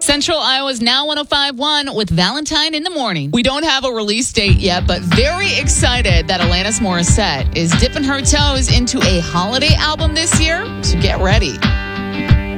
Central Iowa's Now 105.1 with Valentine in the Morning. We don't have a release date yet, but very excited that Alanis Morissette is dipping her toes into a holiday album this year, so get ready.